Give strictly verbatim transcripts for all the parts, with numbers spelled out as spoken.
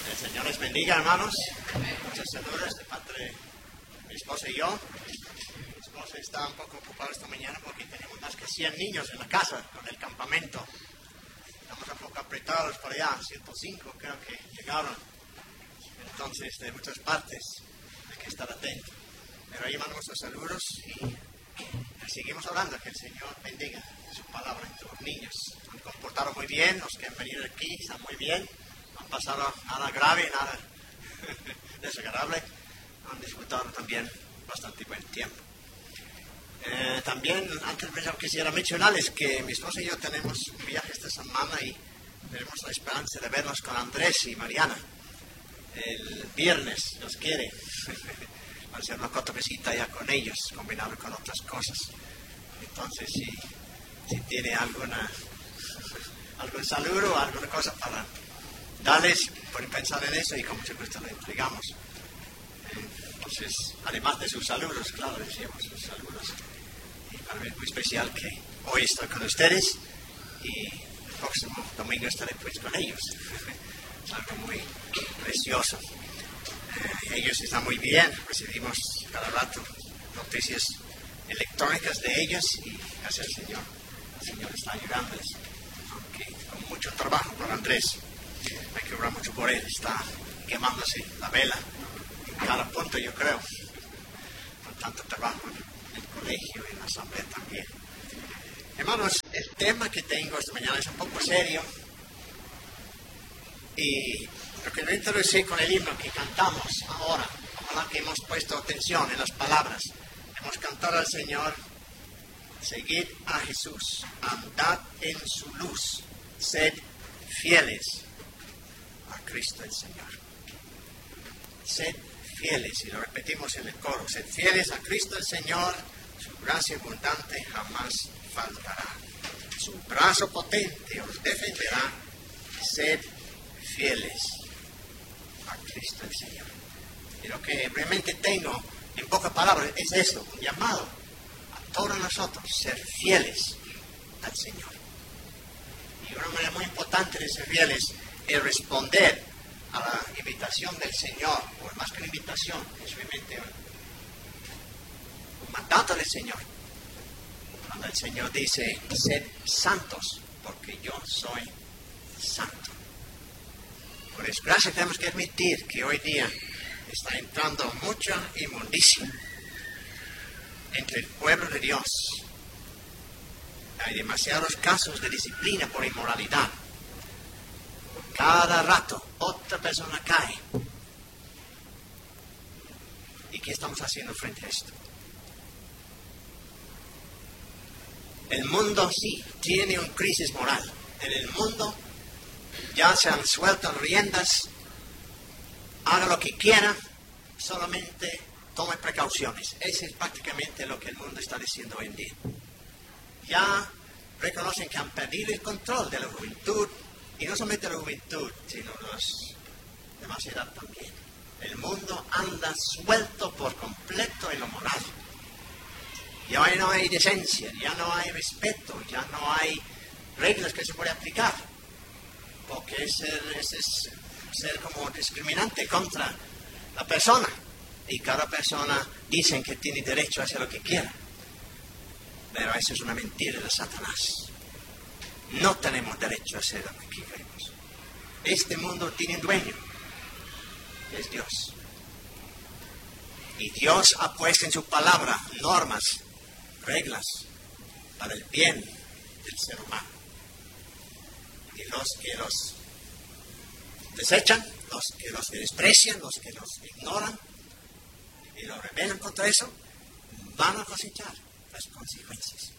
El Señor les bendiga, hermanos. Muchas saludos de parte de mi esposa y yo. Mi esposa está un poco ocupada esta mañana porque tenemos más que cien niños en la casa con el campamento. Estamos un poco apretados por allá, ciento cinco creo que llegaron. Entonces, de muchas partes hay que estar atentos. Pero ahí mandamos los saludos y seguimos hablando. Que el Señor bendiga su palabra entre los niños. Han comportado muy bien, los que han venido aquí están muy bien. No han pasado nada grave, nada desagradable. Han disfrutado también bastante buen tiempo. Eh, también, antes de empezar, quisiera mencionarles que mi esposa y yo tenemos un viaje esta semana y tenemos la esperanza de vernos con Andrés y Mariana. El viernes nos quiere. Va a ser una corta visita ya con ellos, combinado con otras cosas. Entonces, si, si tiene alguna algún saludo o alguna cosa para darles, pueden pensar en eso y con mucho gusto le entregamos. Entonces, además de sus saludos, claro, decíamos sus saludos. Y para mí es muy especial que hoy estoy con ustedes y el próximo domingo estaré pues con ellos. Es algo muy precioso. Eh, ellos están muy bien, recibimos cada rato noticias electrónicas de ellos y gracias al Señor. El Señor está ayudándoles, aunque con mucho trabajo por Andrés. Hay que orar mucho por él, está quemándose la vela en cada punto, yo creo, con tanto trabajo en el colegio y en la asamblea también. Hermanos, el tema que tengo esta mañana es un poco serio y lo que me introducí con el himno que cantamos ahora, ojalá que hemos puesto atención en las palabras. Hemos cantado al Señor: seguid a Jesús, andad en su luz, sed fieles a Cristo el Señor. Sed fieles, y lo repetimos en el coro: sed fieles a Cristo el Señor, su gracia abundante jamás faltará. Su brazo potente os defenderá, sed fieles a Cristo el Señor. Y lo que realmente tengo en pocas palabras es esto: un llamado a todos nosotros ser fieles al Señor. Y una manera muy importante de ser fieles es responder a la invitación del Señor, o más que una invitación, es realmente un mandato del Señor. Cuando el Señor dice: sed santos, porque yo soy santo. Por desgracia tenemos que admitir que hoy día está entrando mucha inmundicia entre el pueblo de Dios. Hay demasiados casos de disciplina por inmoralidad. Cada rato otra persona cae. ¿Y qué estamos haciendo frente a esto? El mundo sí tiene una crisis moral. En el mundo ya se han suelto riendas. Haga lo que quiera, solamente tome precauciones. Eso es prácticamente lo que el mundo está diciendo hoy en día. Ya reconocen que han perdido el control de la juventud, y no solamente la juventud, sino los de más edad también. El mundo anda suelto por completo en lo moral. Ya no hay decencia, ya no hay respeto, ya no hay reglas que se pueden aplicar, porque es ser, es, es ser como discriminante contra la persona, y cada persona dicen que tiene derecho a hacer lo que quiera. Pero eso es una mentira de Satanás. No tenemos derecho a hacer lo que queremos. Este mundo tiene un dueño, es Dios. Y Dios ha puesto en su palabra normas, reglas para el bien del ser humano. Y los que los desechan, los que los desprecian, los que los ignoran y los rebelan contra eso, van a cosechar las consecuencias.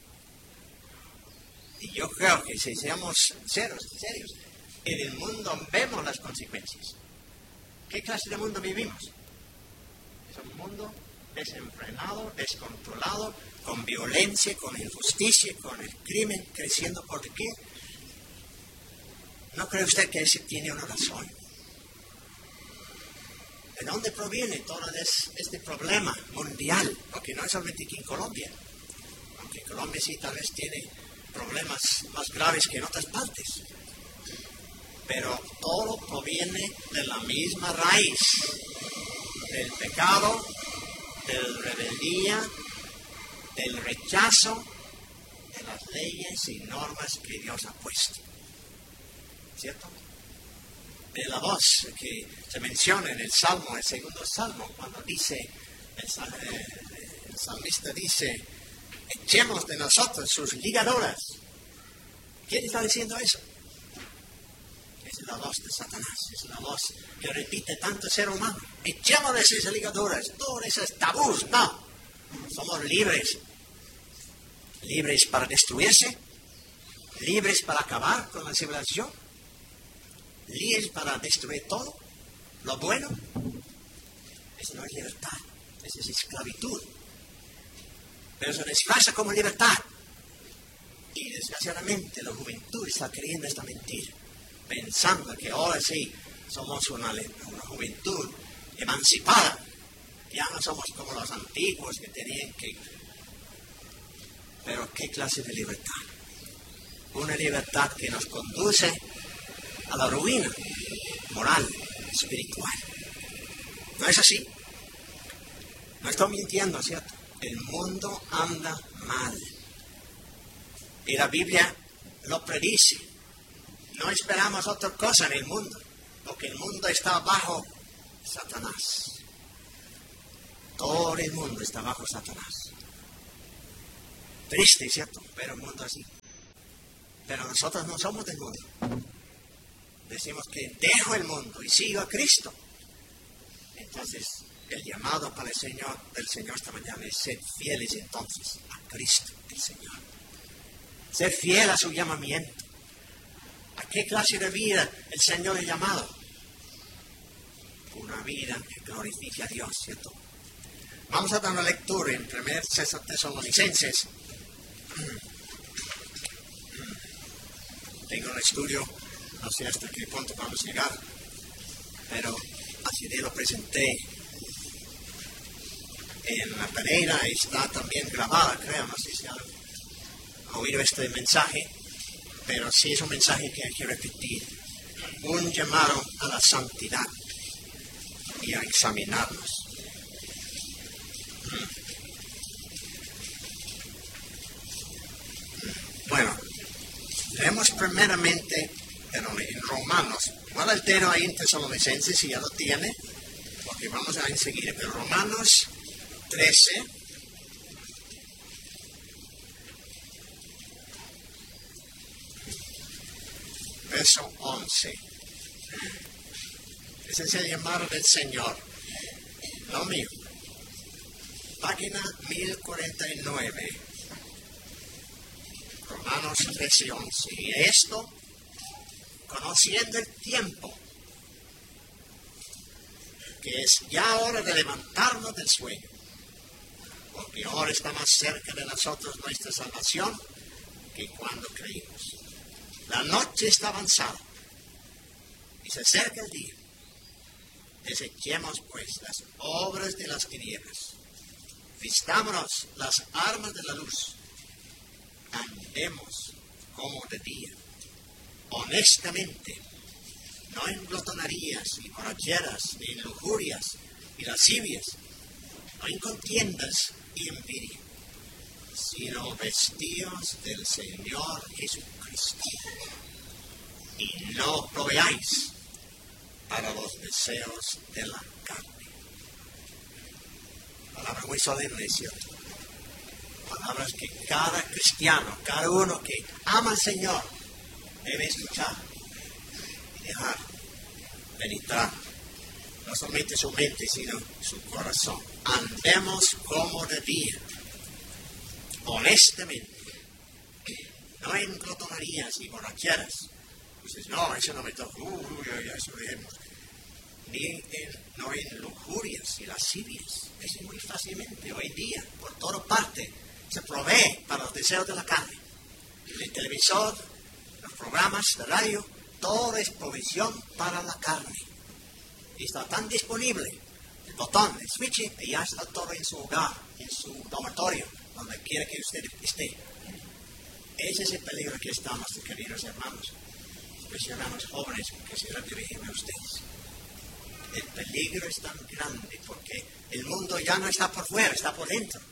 Y yo creo que si seamos serios, serios, en el mundo vemos las consecuencias. ¿Qué clase de mundo vivimos? Es un mundo desenfrenado, descontrolado, con violencia, con injusticia, con el crimen creciendo por doquier. ¿No cree usted que ese tiene una razón? ¿De dónde proviene todo este problema mundial? Porque no es solamente aquí en Colombia. Aunque Colombia sí tal vez tiene problemas más graves que en otras partes. Pero todo proviene de la misma raíz, del pecado, de la rebeldía, del rechazo de las leyes y normas que Dios ha puesto. ¿Cierto? De la voz que se menciona en el Salmo, el segundo Salmo, cuando dice, el, el salmista dice, echemos de nosotros sus ligaduras. ¿Quién está diciendo eso? Es la voz de Satanás, es la voz que repite tanto el ser humano. Echemos de esas ligaduras, todos esos tabús, no. Somos libres. Libres para destruirse, libres para acabar con la civilización, libres para destruir todo, lo bueno. Eso no es libertad, eso es esclavitud. Pero se disfraza como libertad. Y desgraciadamente la juventud está creyendo esta mentira, pensando que ahora sí somos una, una juventud emancipada. Ya no somos como los antiguos que tenían que... Pero ¿qué clase de libertad? Una libertad que nos conduce a la ruina moral, espiritual. ¿No es así? No estoy mintiendo, ¿cierto? El mundo anda mal. Y la Biblia lo predice. No esperamos otra cosa en el mundo, porque el mundo está bajo Satanás. Todo el mundo está bajo Satanás. Triste, ¿cierto? Pero el mundo así. Pero nosotros no somos del mundo. Decimos que dejo el mundo y sigo a Cristo. Entonces, el llamado para el Señor, del Señor esta mañana es ser fieles entonces a Cristo, el Señor. Ser fiel a su llamamiento. ¿A qué clase de vida el Señor ha llamado? Una vida que glorifique a Dios, ¿cierto? Vamos a dar una lectura en primer Tesalonicenses. Tengo un estudio, no sé hasta qué punto vamos a llegar, pero así de lo presenté en la Pereira, está también grabada, creo, no sé si han oído este mensaje, pero sí es un mensaje que hay que repetir. Un llamado a la santidad y a examinarnos. Bueno, leemos primeramente en Romanos. No lo altero ahí en Tesalonicenses si ya lo tiene, porque vamos a enseguida. Pero Romanos trece, verso once. Ese es el llamado del Señor, no mío. Página mil cuarenta y nueve. Romanos trece, once. Y esto, conociendo el tiempo, que es ya hora de levantarnos del sueño, porque ahora está más cerca de nosotros nuestra salvación que cuando creímos. La noche está avanzada y se acerca el día. Desechemos pues las obras de las tinieblas. Vistámonos las armas de la luz. Andemos como de día, honestamente, no en glotonerías, ni borracheras, ni en lujurias, ni lascivias, no en contiendas y envidia, sino vestidos del Señor Jesucristo. Y no proveáis para los deseos de la carne. Palabra muy solemne, ¿cierto? Palabras que cada cristiano, cada uno que ama al Señor, debe escuchar y dejar penetrar no solamente su mente, sino su corazón. Andemos como de día, honestamente, no en glotonerías y borracheras. Dices, no, eso no me toca, uy, uy, uy, eso dejemos. Ni en, no en lujurias y lascivias. Es muy fácilmente hoy en día, por toda parte, se provee para los deseos de la carne. El televisor, los programas de radio, todo es provisión para la carne. Y está tan disponible, el botón, el switch, y ya está todo en su hogar, en su dormitorio, donde quiera que usted esté. Ese es el peligro que estamos, queridos hermanos. Pues hermanos jóvenes, quisiera dirigirme a ustedes. El peligro es tan grande porque el mundo ya no está por fuera, está por dentro.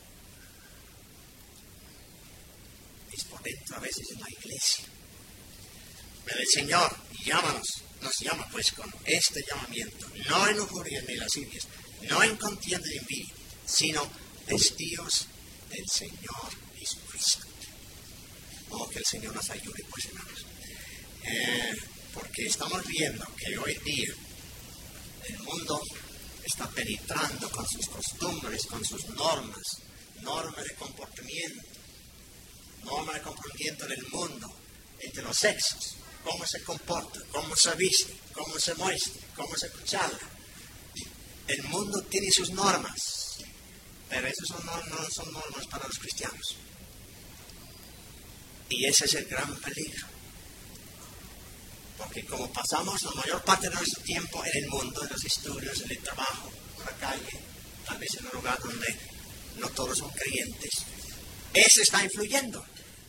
Es por dentro a veces en la iglesia. Pero el Señor llámanos, nos llama pues con este llamamiento, no en lujuria ni lascivias, no en contienda ni envidia, sino testigos del Señor Jesucristo. Oh, que el Señor nos ayude pues, hermanos. Eh, porque estamos viendo que hoy día el mundo está penetrando con sus costumbres, con sus normas, normas de comportamiento, normas de comportamiento del mundo, entre los sexos, cómo se comporta, cómo se viste, cómo se muestra, cómo se charla. El mundo tiene sus normas, pero esas son, no, no son normas para los cristianos. Y ese es el gran peligro. Porque como pasamos la mayor parte de nuestro tiempo en el mundo, en los estudios, en el trabajo, en la calle, tal vez en un lugar donde no todos son creyentes, eso está influyendo.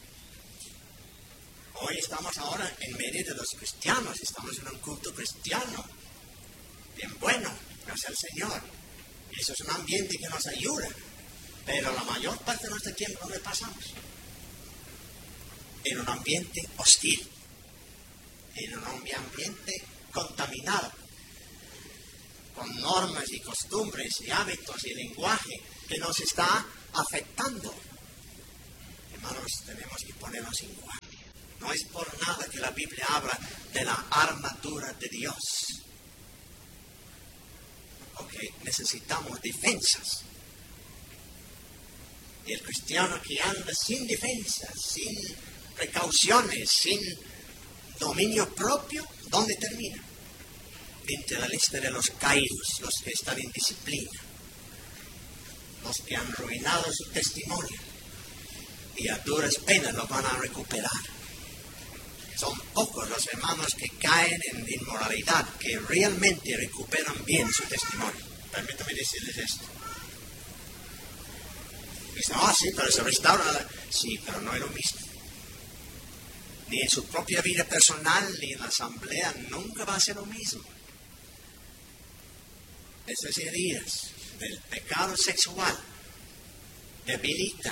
Hoy estamos ahora en medio de los cristianos, estamos en un culto cristiano, bien bueno, gracias al Señor. Y eso es un ambiente que nos ayuda, pero la mayor parte de nuestro tiempo ¿dónde pasamos? En un ambiente hostil, en un ambiente contaminado, con normas y costumbres y hábitos y lenguaje que nos está afectando. Hermanos, tenemos que ponernos en guardia. No es por nada que la Biblia habla de la armadura de Dios. Porque necesitamos defensas. Y el cristiano que anda sin defensas, sin precauciones, sin dominio propio, ¿dónde termina? Entre la lista de los caídos, los que están en disciplina, los que han arruinado su testimonio y a duras penas lo van a recuperar. Son pocos los hermanos que caen en inmoralidad, que realmente recuperan bien su testimonio. Permítame decirles esto. Dicen, ah, sí, pero se restaura. Sí, pero no es lo mismo. Ni en su propia vida personal, ni en la asamblea, nunca va a ser lo mismo. Esas heridas del pecado sexual debilitan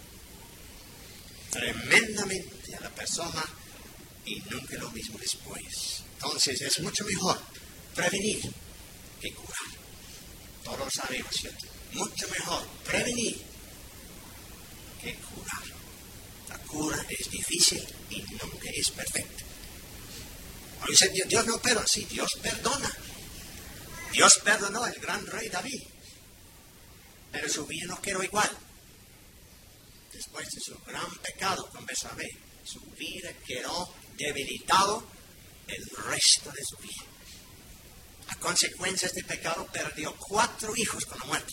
tremendamente a la persona y nunca lo mismo después. Entonces es mucho mejor prevenir que curar. Todos lo sabemos, ¿cierto? Mucho mejor prevenir que curar. La cura es difícil y nunca es perfecta. Ahora dice, Dios no perdona. Sí, Dios perdona. Dios perdonó al gran rey David, pero su vida no quedó igual. Después de su gran pecado con Betsabé, su vida quedó debilitado el resto de su vida. A consecuencia de este pecado perdió cuatro hijos con la muerte.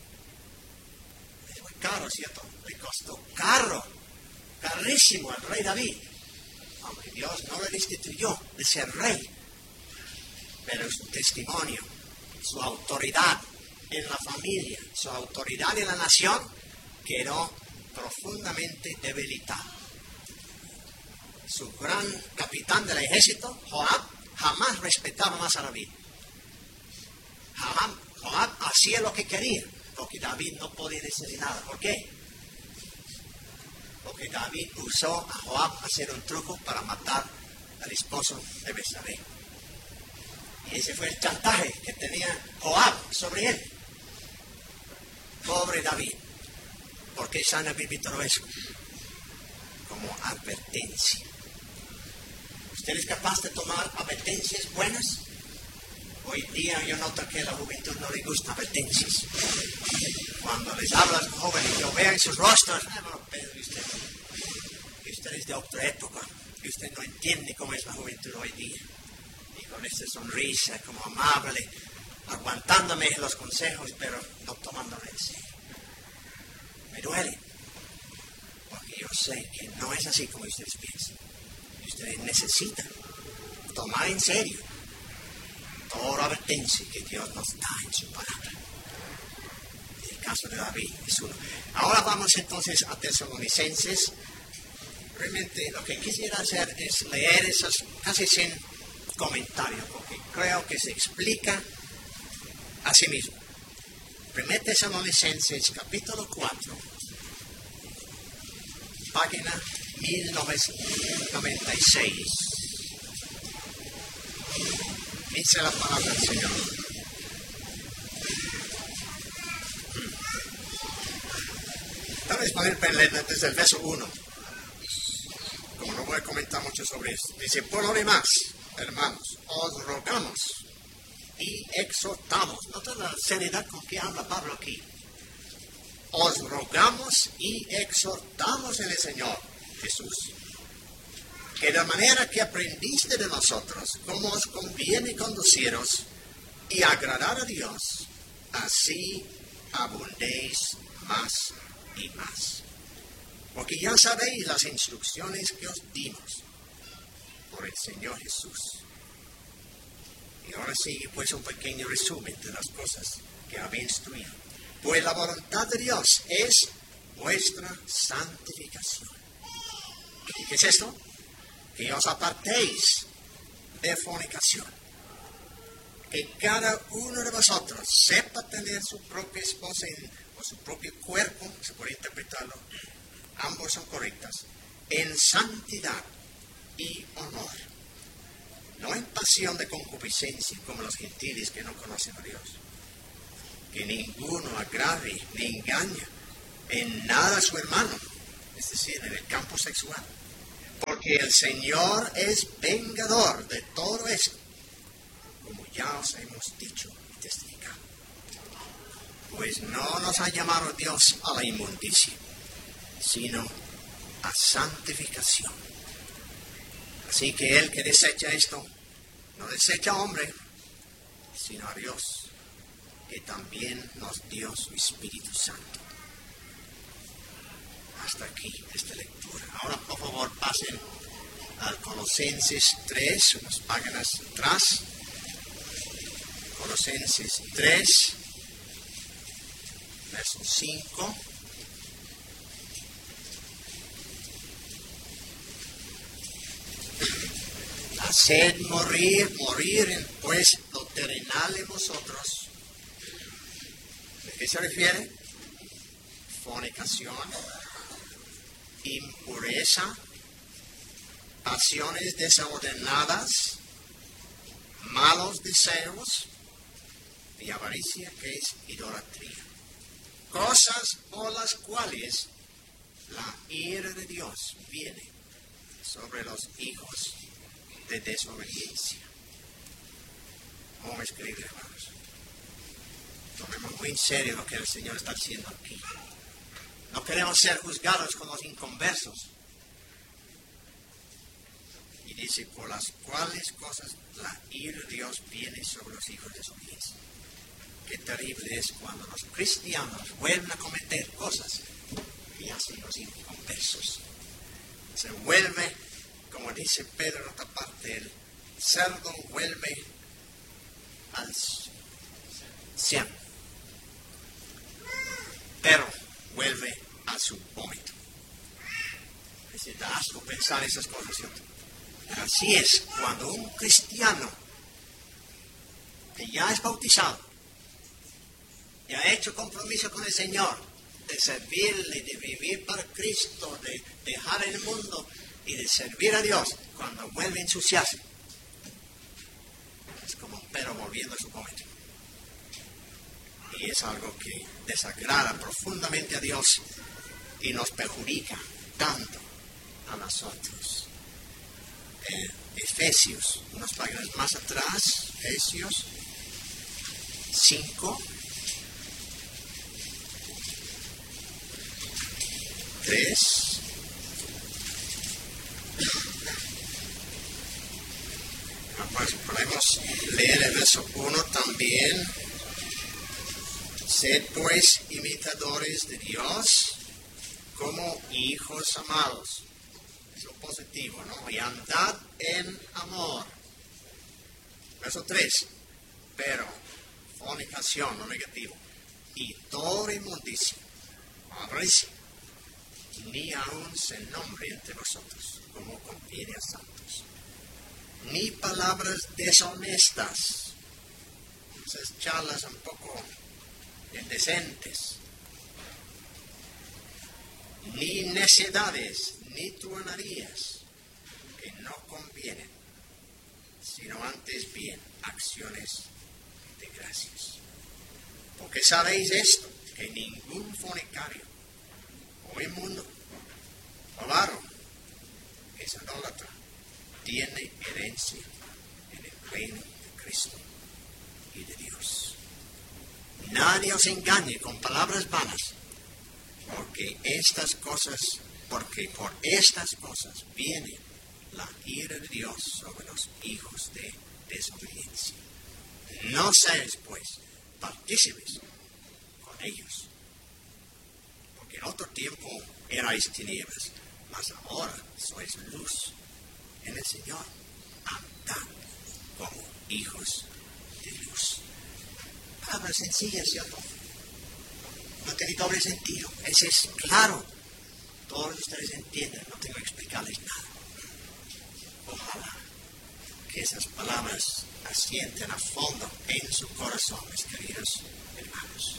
Le fue caro, ¿cierto? Le costó caro, carísimo al rey David. Aunque Dios no le destituyó de ser rey, pero su testimonio, su autoridad en la familia, su autoridad en la nación quedó profundamente debilitada. Su gran capitán del ejército, Joab, jamás respetaba más a David. Joab, Joab hacía lo que quería, porque David no podía decir nada. ¿Por qué? Porque David usó a Joab a hacer un truco para matar al esposo de Betsabé. Y ese fue el chantaje que tenía Joab sobre él. Pobre David. ¿Por qué sana vivir todo eso? Como advertencia. ¿Usted es capaz de tomar advertencias buenas? Hoy día yo noto que a la juventud no le gustan advertencias. Cuando les hablo a los jóvenes, yo veo en sus rostros, ah, bueno, Pedro, usted, usted es de otra época, y usted no entiende cómo es la juventud hoy día. Y con esta sonrisa, como amable, aguantándome los consejos, pero no tomándome en serio. Me duele, porque yo sé que no es así como ustedes piensan. Ustedes necesitan tomar en serio toda la advertencia que Dios nos da en su palabra. El caso de David es uno. Ahora vamos entonces a Tesalonicenses, realmente lo que quisiera hacer es leer esos casi sin comentario, porque creo que se explica a sí mismo. Primera Tesalonicenses, capítulo cuatro, página mil novecientos noventa y seis. Dice la palabra del Señor. Tal vez poder leer desde el verso uno. Como no voy a comentar mucho sobre esto. Dice, por lo demás, hermanos, os rogamos y exhortamos. Nota la seriedad con que habla Pablo aquí. Os rogamos y exhortamos en el Señor Jesús, que de manera que aprendiste de nosotros cómo os conviene conduciros y agradar a Dios, así abundéis más y más. Porque ya sabéis las instrucciones que os dimos por el Señor Jesús. Y ahora sigue pues un pequeño resumen de las cosas que había instruido. Pues la voluntad de Dios es vuestra santificación. ¿Y qué es esto? Que os apartéis de fornicación. Que cada uno de vosotros sepa tener su propia esposa en, o su propio cuerpo, se puede interpretarlo, ambos son correctas, en santidad y honor. No en pasión de concupiscencia como los gentiles que no conocen a Dios. Que ninguno agrave ni engañe en nada a su hermano, es decir, en el campo sexual. Porque el Señor es vengador de todo esto, como ya os hemos dicho y testificado. Pues no nos ha llamado Dios a la inmundicia, sino a santificación. Así que el que desecha esto, no desecha a hombre, sino a Dios, que también nos dio su Espíritu Santo. Hasta aquí esta lectura. Ahora, por favor, pasen al Colosenses tres, unas páginas atrás. Colosenses tres, verso cinco. Haced morir, morir en pues lo terrenal en vosotros. ¿De qué se refiere? Fornicación, impureza, pasiones desordenadas, malos deseos y avaricia, que es idolatría. Cosas por las cuales la ira de Dios viene sobre los hijos de desobediencia. ¿Cómo me escribe, hermanos? Tomemos muy en serio lo que el Señor está diciendo aquí. No queremos ser juzgados con los inconversos. Y dice, por las cuales cosas la ira de Dios viene sobre los hijos de desobediencia. Qué terrible es cuando los cristianos vuelven a cometer cosas que hacen los inconversos. Se vuelve, como dice Pedro en otra parte, el cerdo vuelve al cien, pero vuelve a su vómito. Es da asco pensar esas cosas, ¿cierto? Pero así es, cuando un cristiano que ya es bautizado, ya ha hecho compromiso con el Señor, de servirle, de vivir para Cristo, de dejar el mundo y de servir a Dios, cuando vuelve a ensuciarse, es como un perro volviendo a su vómito. Y es algo que desagrada profundamente a Dios y nos perjudica tanto a nosotros. Eh, Efesios, unas páginas más atrás, Efesios cinco, tres. Pues podemos leer el verso uno también. Sed pues imitadores de Dios como hijos amados. Es lo positivo, ¿no? Y andad en amor. Verso tres. Pero fornicación, no negativo. Y toda inmundicia, avaricia, ni aun se nombre entre vosotros, como conviene a santos, ni palabras deshonestas, esas charlas un poco indecentes, ni necedades, ni truanerías, que no convienen, sino antes bien acciones de gracias. Porque sabéis esto, que ningún fornicario, o inmundo, o avaro, que es idólatra, tiene herencia en el reino de Cristo y de Dios. Nadie os engañe con palabras vanas, porque estas cosas, porque por estas cosas viene la ira de Dios sobre los hijos de desobediencia. No seáis, pues, partícipes con ellos, porque en otro tiempo erais tinieblas, mas ahora sois luz en el Señor. Andad como hijos de luz. Palabras sencillas, ¿cierto? No tiene doble sentido. Ese es claro. Todos ustedes entienden, no tengo que explicarles nada. Ojalá que esas palabras asienten a fondo en su corazón, mis queridos hermanos.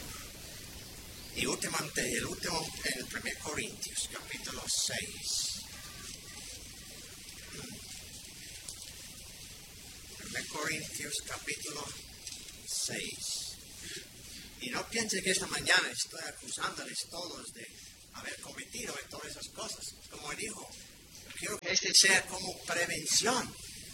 Y últimamente, el último, en el primer Corintios, capítulo seis. primer Corintios, capítulo seis. Y no piensen que esta mañana estoy acusándoles todos de haber cometido en todas esas cosas. Como dijo, yo quiero que este sea como prevención.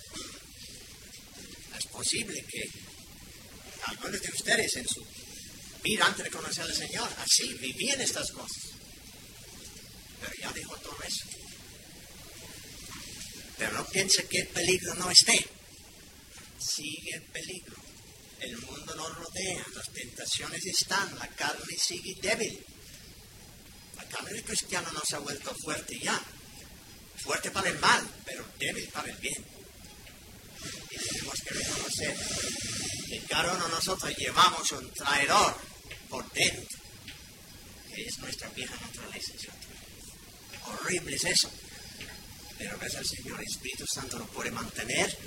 Es posible que algunos de ustedes en su vida antes de conocer al Señor, así vivían estas cosas. Pero ya dijo todo eso. Pero no piense que el peligro no esté. Sigue el peligro. El mundo nos rodea, las tentaciones están, la carne sigue débil. La carne del cristiano no se ha vuelto fuerte ya. Fuerte para el mal, pero débil para el bien. Y tenemos que reconocer que cada uno de nosotros llevamos un traidor por dentro, que es nuestra vieja naturaleza, ¿cierto? Horrible es eso. Pero gracias al Señor, el Espíritu Santo lo puede mantener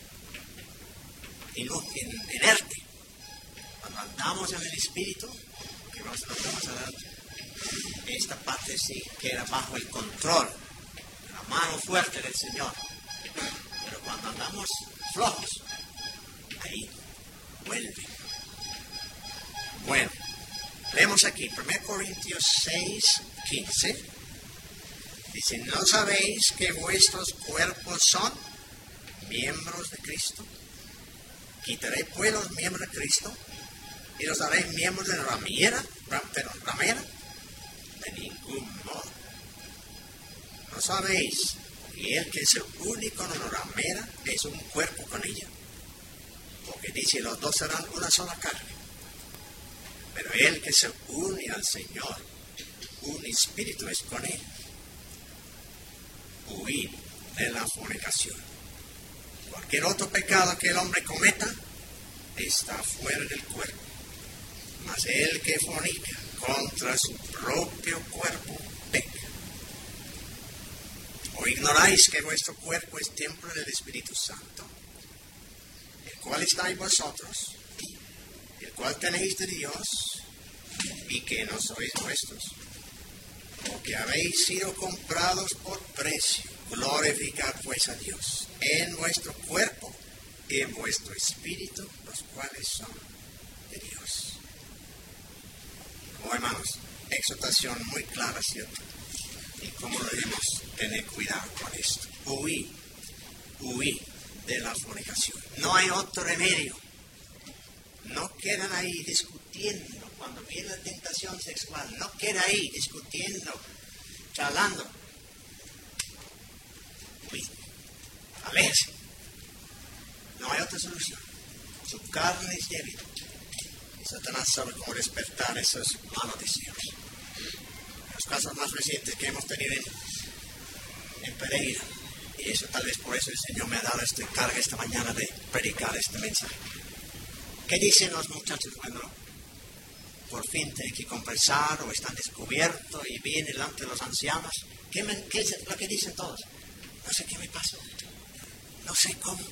inerte. Cuando andamos en el Espíritu, que vamos a notar más adelante, esta parte sí queda bajo el control, la mano fuerte del Señor. Pero cuando andamos flojos, ahí vuelve. Bueno, vemos aquí, primer Corintios seis, quince. Dice, ¿no sabéis que vuestros cuerpos son miembros de Cristo? Quitaré pues los miembros de Cristo y los haré miembros de ramera, pero ramera, de ningún modo. ¿No sabéis que el que se une con una ramera es un cuerpo con ella? Porque dice, los dos serán una sola carne. Pero el que se une al Señor, un espíritu es con él. Huid de la fornicación. Cualquier otro pecado que el hombre cometa está fuera del cuerpo. Mas el que fornica contra su propio cuerpo peca. ¿O ignoráis que vuestro cuerpo es templo del Espíritu Santo, el cual está en vosotros, el cual tenéis de Dios, y que no sois vuestros? Porque habéis sido comprados por precio. Glorificad pues a Dios en vuestro cuerpo y en vuestro espíritu, los cuales son de Dios. Oh, hermanos, exhortación muy clara, ¿cierto? Y como lo debemos tener cuidado con esto. Huí, huí de la fornicación. No hay otro remedio. No quedan ahí discutiendo cuando viene la tentación sexual. No queda ahí discutiendo, charlando. Huí, aléjese. No hay otra solución. Su carne es débil. Y Satanás sabe cómo despertar esos malos deseos. Los casos más recientes que hemos tenido en, en Pereira. Y eso tal vez por eso el Señor me ha dado esta carga esta mañana de predicar este mensaje. ¿Qué dicen los muchachos cuando por fin tienen que conversar o están descubiertos y vienen delante de los ancianos. ¿Qué, me, ¿Qué es lo que dicen todos? No sé qué me pasó. No sé cómo.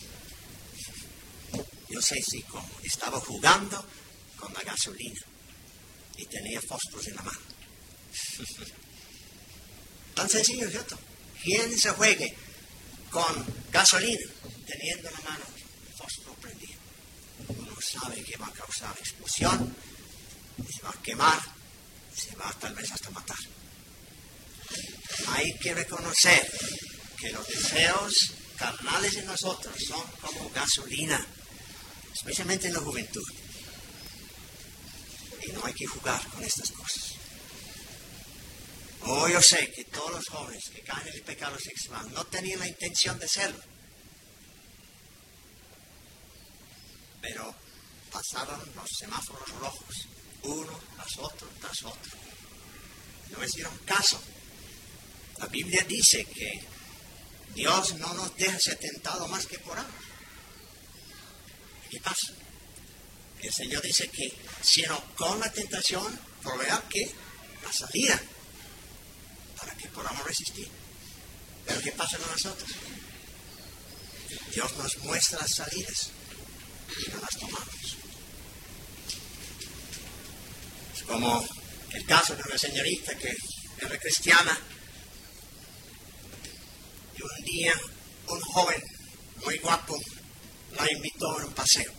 Yo sé sí cómo. Estaba jugando con la gasolina y tenía fósforos en la mano. Tan sencillo, ¿cierto? ¿Quién se juegue con gasolina teniendo en la mano fósforo prendido? Uno sabe que va a causar explosión, se va a quemar, se va tal vez hasta matar. Hay que reconocer que los deseos carnales en nosotros son como gasolina, especialmente en la juventud. Y no hay que jugar con estas cosas. Oh, yo sé que todos los jóvenes que caen en el pecado sexual no tenían la intención de serlo. Pero pasaron los semáforos rojos, uno tras otro, tras otro. No hicieron caso. La Biblia dice que Dios no nos deja ser tentados más que por hambre. ¿Qué pasa? El Señor dice que sino con la tentación proveerá que la salida para que podamos resistir. Pero ¿qué pasa con nosotros? Dios nos muestra las salidas y no las tomamos. Es como el caso de una señorita que era cristiana y un día un joven muy guapo la invitó a un paseo.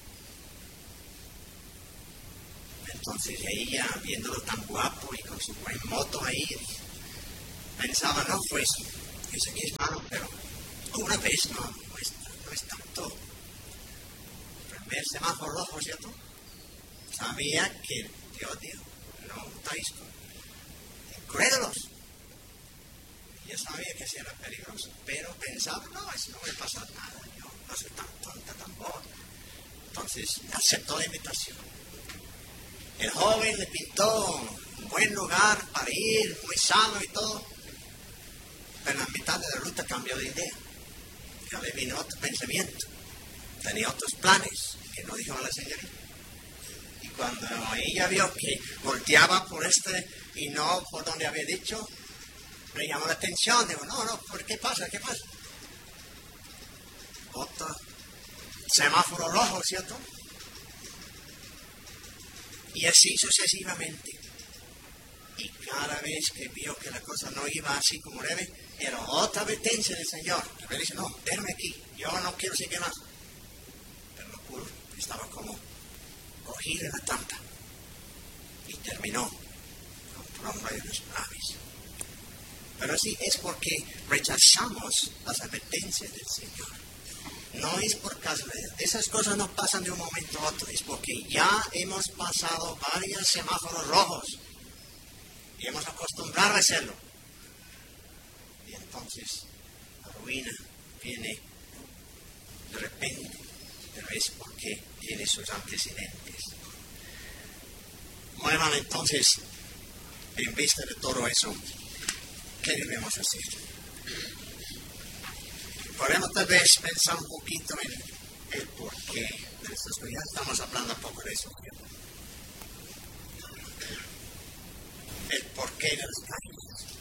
Entonces ella, viéndolo tan guapo y con su buen moto ahí, pensaba, no, pues, es aquí es malo, pero una vez no, no es, no es tanto. El primer semáforo rojo, ¿cierto? Sabía que Dios dijo, no estáis incrédulos. Yo sabía que sí era peligroso, pero pensaba, no, eso no me pasa nada, yo no soy tan tonta tampoco. Entonces aceptó la invitación. El joven le pintó un buen lugar para ir, muy sano y todo. Pero en la mitad de la ruta cambió de idea. Ya le vino otro pensamiento. Tenía otros planes que no dijo a la señorita. Y cuando ella vio que volteaba por este y no por donde había dicho, le llamó la atención. Digo, no, no, ¿por qué pasa? ¿Qué pasa? Otro semáforo rojo, ¿cierto? Y así sucesivamente. Y cada vez que vio que la cosa no iba así como debe, era otra advertencia del Señor. Le dice, no, déjame aquí, yo no quiero seguir más. Pero no pudo, estaba como cogido en la trampa. Y terminó con tromba en los labios. Pero así es porque rechazamos las advertencias del Señor. No es por casualidad. Esas cosas no pasan de un momento a otro. Es porque ya hemos pasado varios semáforos rojos. Y hemos acostumbrado a hacerlo. Y entonces la ruina viene de repente. Pero es porque tiene sus antecedentes. Bueno, entonces, en vista de todo eso, ¿qué debemos hacer? Podemos tal vez pensar un poquito en el porqué de estas cosas. Ya estamos hablando un poco de eso. El porqué de las caídas.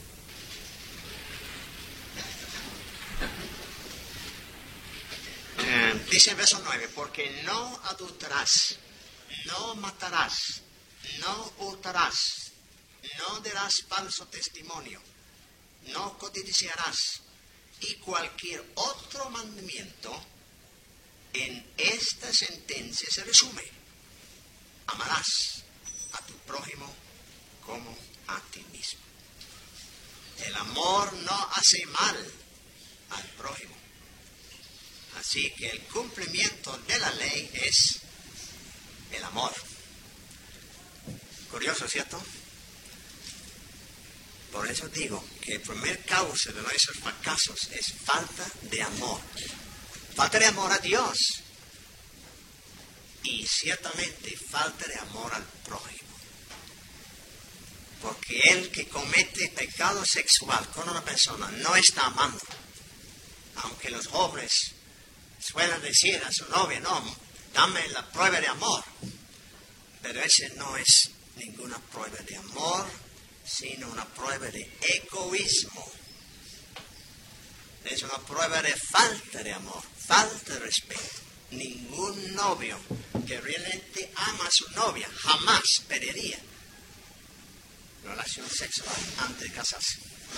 Eh, dice en verso nueve, porque no adulterarás, no matarás, no hurtarás, no darás falso testimonio, no codiciarás. Y cualquier otro mandamiento en esta sentencia se resume. Amarás a tu prójimo como a ti mismo. El amor no hace mal al prójimo. Así que el cumplimiento de la ley es el amor. Curioso, ¿cierto? Por eso digo que el primer causa de nuestros fracasos es falta de amor. Falta de amor a Dios. Y ciertamente falta de amor al prójimo. Porque el que comete pecado sexual con una persona no está amando. Aunque los jóvenes suelen decir a su novia, no, dame la prueba de amor. Pero ese no es ninguna prueba de amor, sino una prueba de egoísmo. Es una prueba de falta de amor, falta de respeto. Ningún novio que realmente ama a su novia jamás pediría relación sexual antes de casarse.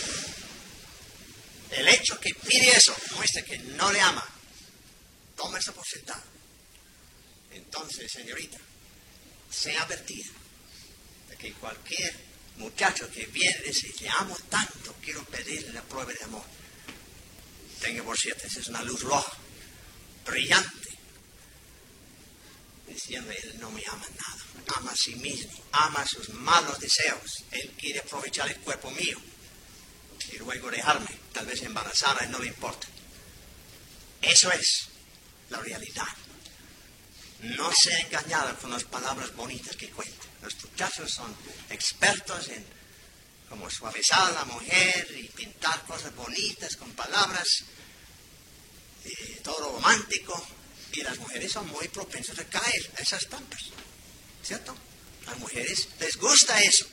El hecho que pide eso muestra que no le ama. Toma eso por sentado. Entonces, señorita, sea advertida de que cualquier muchacho que viene y dice, le amo tanto, quiero pedirle la prueba de amor. Tenga por cierto, esa es una luz roja, brillante, diciendo, él no me ama nada, ama a sí mismo, ama sus malos deseos, él quiere aprovechar el cuerpo mío y luego dejarme, tal vez embarazada y no le importa. Eso es la realidad. No sea engañada con las palabras bonitas que cuentan. Los muchachos son expertos en cómo suavizar a la mujer y pintar cosas bonitas con palabras, eh, todo romántico, y las mujeres son muy propensas a caer a esas trampas, ¿cierto? A las mujeres les gusta eso.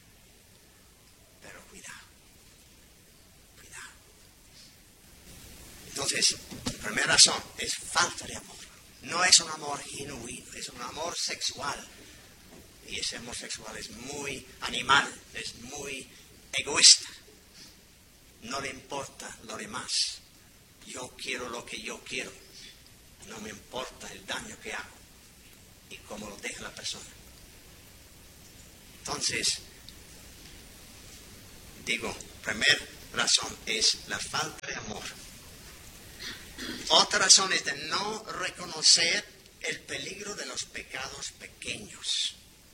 Pero cuidado, cuidado. Entonces, la primera razón es falta de amor. No es un amor genuino, es un amor sexual. Y ese amor sexual es muy animal, es muy egoísta. No le importa lo demás. Yo quiero lo que yo quiero. No me importa el daño que hago y cómo lo deja la persona. Entonces, digo, primera razón es la falta de amor. Otra razón es de no reconocer el peligro de los pecados pequeños.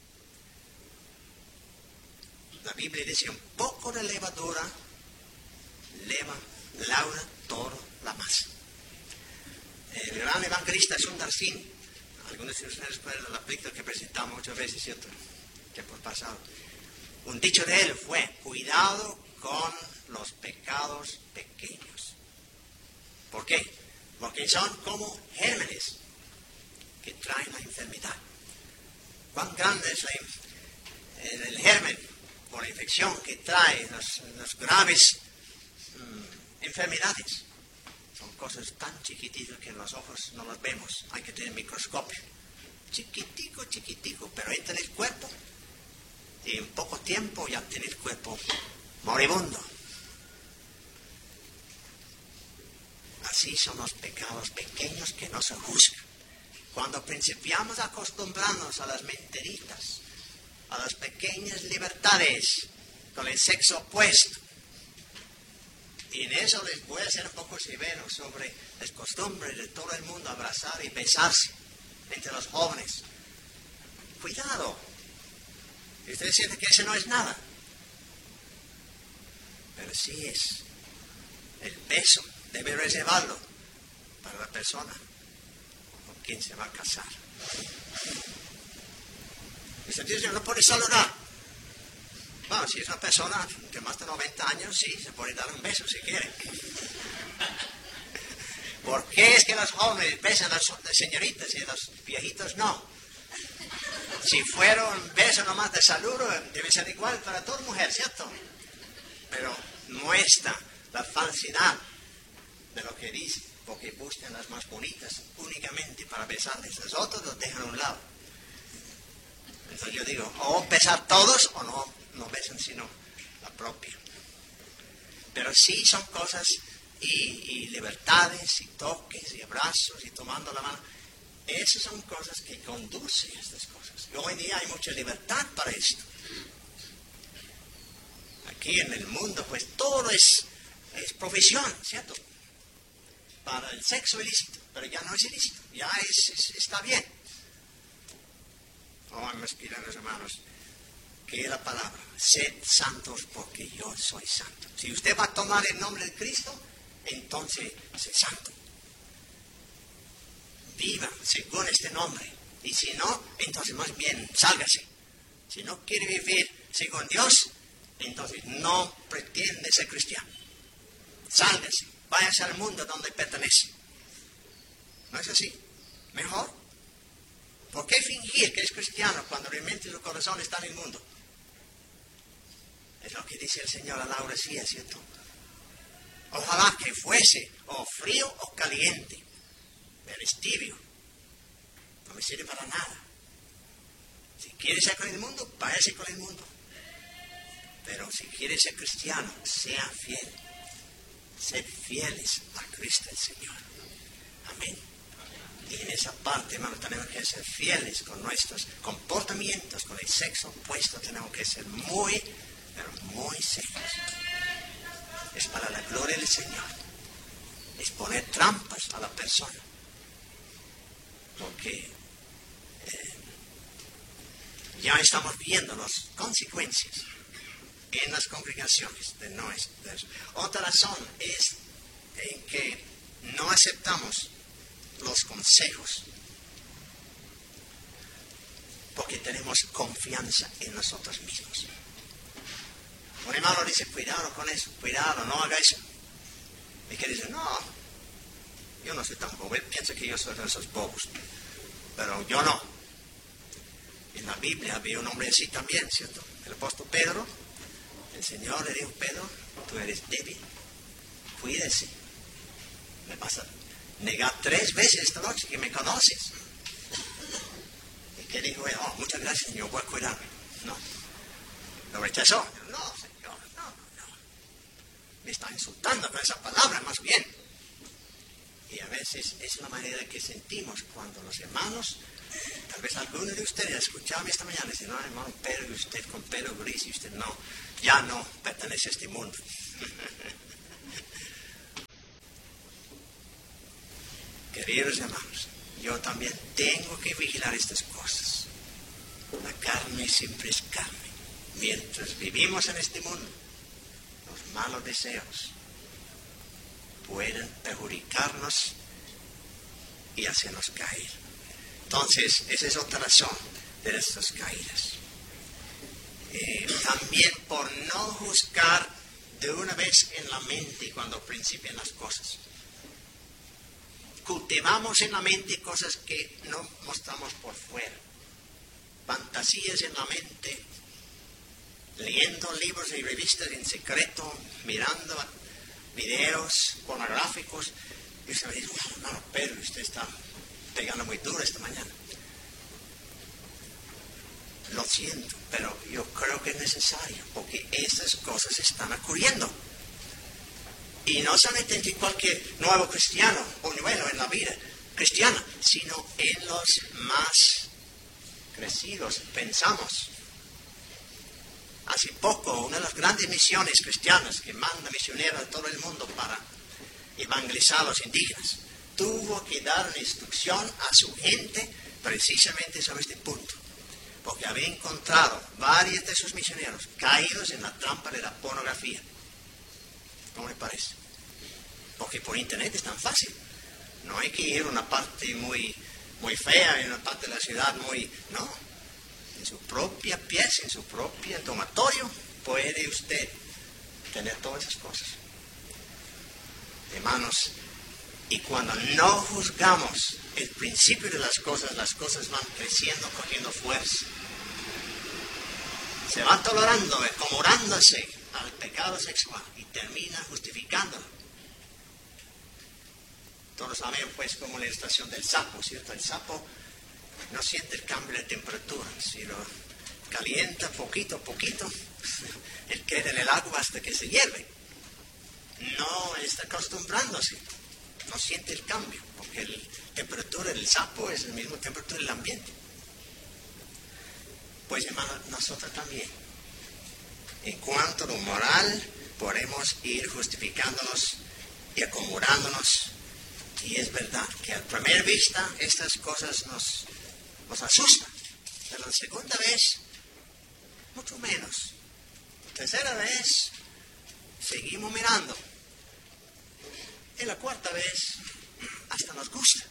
La Biblia dice, un poco de levadura leva, lauda todo la masa. El gran evangelista Sundar Singh, algunos de ustedes recuerdan la película que presentamos muchas veces, ¿cierto? Que por pasado. Un dicho de él fue, cuidado con los pecados pequeños. ¿Por qué? Porque son como gérmenes que traen la enfermedad. ¿Cuán grande es la, el, el germen o la infección que trae las, las graves mm, enfermedades? Son cosas tan chiquititas que en los ojos no las vemos. Hay que tener microscopio. Chiquitico, chiquitico, pero entra en el cuerpo y en poco tiempo ya tiene el cuerpo moribundo. Así son los pecados pequeños que no se juzgan. Cuando principiamos a acostumbrarnos a las mentiritas, a las pequeñas libertades con el sexo opuesto, y en eso les voy a hacer un poco severo sobre las costumbres de todo el mundo, abrazar y besarse entre los jóvenes. Cuidado. Y ustedes sienten que eso no es nada. Pero sí es. El beso debe reservarlo para la persona con quien se va a casar. Y usted dice, no puede saludar. Bueno, si es una persona de más de noventa años, sí, se puede dar un beso si quiere. ¿Por qué es que los jóvenes besan a las señoritas y los viejitos no? Si fuera un beso nomás de saludo, debe ser igual para toda mujer, ¿cierto? Pero muestra la falsidad de lo que dice, porque buscan las más bonitas únicamente para besarles. Los otros los dejan a un lado. Entonces yo digo, o besar todos o no, no besan sino la propia. Pero sí son cosas y, y libertades y toques y abrazos y tomando la mano. Esas son cosas que conducen a estas cosas. Y hoy en día hay mucha libertad para esto. Aquí en el mundo pues todo es, es profesión, ¿cierto? Para el sexo ilícito, pero ya no es ilícito, ya es, es, está bien. Oh, me inspiran los hermanos, que es la palabra, sed santos porque yo soy santo. Si usted va a tomar el nombre de Cristo, entonces sé santo. Viva según este nombre. Y si no, entonces más bien sálgase. Si no quiere vivir según Dios, entonces no pretende ser cristiano. Sálgase, váyase al mundo donde pertenece. ¿No es así? Mejor. ¿Por qué fingir que es cristiano cuando realmente su corazón está en el mundo? Es lo que dice el Señor a Laura, sí, es cierto. Ojalá que fuese o frío o caliente, pero es tibio. No me sirve para nada. Si quieres ser con el mundo, váyase con el mundo. Pero si quieres ser cristiano, sea fiel. Sed fieles a Cristo el Señor. Amén. Y en esa parte, hermano, tenemos que ser fieles con nuestros comportamientos, con el sexo opuesto. Tenemos que ser muy, pero muy serios. Es para la gloria del Señor. Es poner trampas a la persona. Porque eh, ya estamos viendo las consecuencias en las congregaciones de no es, de eso. Otra razón es en que no aceptamos los consejos porque tenemos confianza en nosotros mismos. Un hermano dice, cuidado con eso, cuidado, no haga eso. Y que dice, no, yo no soy tan bobo, él piensa que yo soy de esos bobos, pero yo no. En la Biblia había un hombre así también, ¿cierto? El apóstol Pedro, el Señor le dijo, Pedro, tú eres débil, cuídese. Me vas a negar tres veces esta noche que me conoces. ¿Y qué dijo él? Oh, muchas gracias, Señor, voy a cuidarme. No, lo rechazó. No, Señor, no, no, no. Me está insultando con esa palabra, más bien. Y a veces es la manera que sentimos cuando los hermanos, tal vez alguno de ustedes escuchaba esta mañana y dice, no, hermano Pedro, usted con pelo gris y usted no, ya no pertenece a este mundo. Queridos hermanos, yo también tengo que vigilar estas cosas. La carne siempre es carne. Mientras vivimos en este mundo, los malos deseos pueden perjudicarnos y hacernos caer. Entonces, esa es otra razón de nuestras caídas. Eh, también por no juzgar de una vez en la mente cuando principian las cosas. Cultivamos en la mente cosas que no mostramos por fuera. Fantasías en la mente, leyendo libros y revistas en secreto, mirando videos pornográficos. Y usted me dice, no, no, Pedro, usted está pegando muy duro esta mañana. Lo siento, pero yo creo que es necesario, porque estas cosas están ocurriendo. Y no solamente en cualquier nuevo cristiano, buñuelo en la vida cristiana, sino en los más crecidos. Pensamos. Hace poco, una de las grandes misiones cristianas que manda misioneros a todo el mundo para evangelizar a los indígenas, tuvo que dar una instrucción a su gente precisamente sobre este punto, porque había encontrado varios de sus misioneros caídos en la trampa de la pornografía. ¿Cómo le parece? Porque por internet es tan fácil. No hay que ir a una parte muy, muy fea, en una parte de la ciudad muy... No, en su propia pieza, en su propio dormitorio, puede usted tener todas esas cosas. Hermanos, y cuando no juzgamos el principio de las cosas, las cosas van creciendo, cogiendo fuerza. Se va tolerando, acomodándose al pecado sexual y termina justificándolo. Todos saben, pues, como la ilustración del sapo, ¿cierto? El sapo no siente el cambio de temperatura. Si lo calienta poquito a poquito, él queda en el agua hasta que se hierve. No está acostumbrándose, no siente el cambio, porque la temperatura del sapo es la misma temperatura del ambiente. Pues, hermano, nosotros también. En cuanto a lo moral, podemos ir justificándonos y acomodándonos. Y es verdad que a primera vista estas cosas nos, nos asustan. Pero la segunda vez, mucho menos. Tercera vez, seguimos mirando. Y la cuarta vez, hasta nos gusta.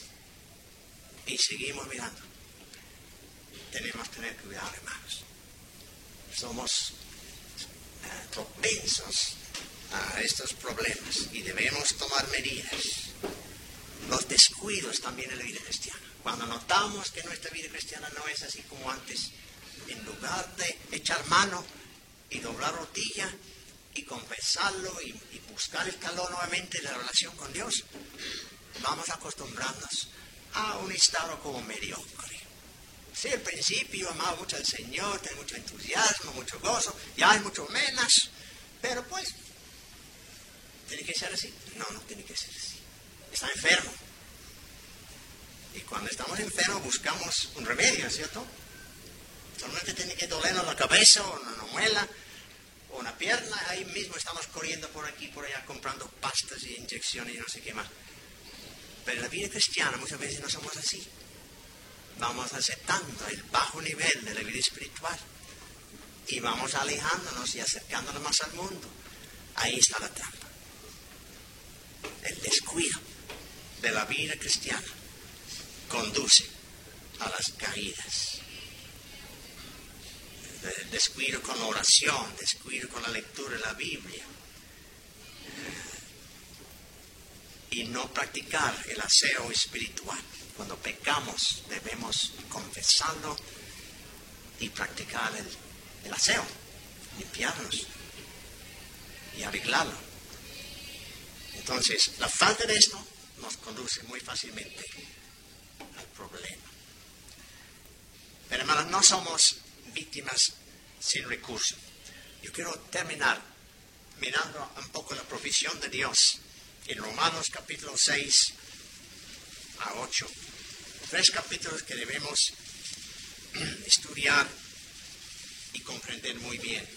Y seguimos mirando. Tenemos que tener cuidado, hermanos. Somos uh, propensos a estos problemas y debemos tomar medidas. los descuidos también en la vida cristiana. Cuando notamos que nuestra vida cristiana no es así como antes, en lugar de echar mano y doblar rodilla y confesarlo y, y buscar el calor nuevamente de la relación con Dios, vamos acostumbrándonos a un estado como mediocre. Sí, al principio amaba mucho al Señor, tenía mucho entusiasmo, mucho gozo, ya hay mucho menos, pero pues, ¿tiene que ser así? No, no tiene que ser así. Está enfermo. Y cuando estamos enfermos buscamos un remedio, ¿cierto? Solamente tiene que dolernos la cabeza o una muela o una pierna, ahí mismo estamos corriendo por aquí, por allá, comprando pastas y inyecciones y no sé qué más. Pero en la vida cristiana muchas veces no somos así. Vamos aceptando el bajo nivel de la vida espiritual y vamos alejándonos y acercándonos más al mundo. Ahí está la trampa. El descuido de la vida cristiana conduce a las caídas. El descuido con la oración, descuido con la lectura de la Biblia. Y no practicar el aseo espiritual. Cuando pecamos debemos confesarlo y practicar el, el aseo, limpiarnos y arreglarlo. Entonces, la falta de esto nos conduce muy fácilmente al problema. Pero hermanos, no somos víctimas sin recursos. Yo quiero terminar mirando un poco la provisión de Dios en Romanos capítulo seis a ocho. Tres capítulos que debemos estudiar y comprender muy bien.